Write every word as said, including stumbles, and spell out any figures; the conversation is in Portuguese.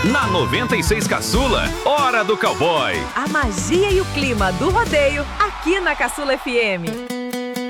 Na noventa e seis Caçula, Hora do Cowboy. A magia e o clima do rodeio aqui na Caçula F M.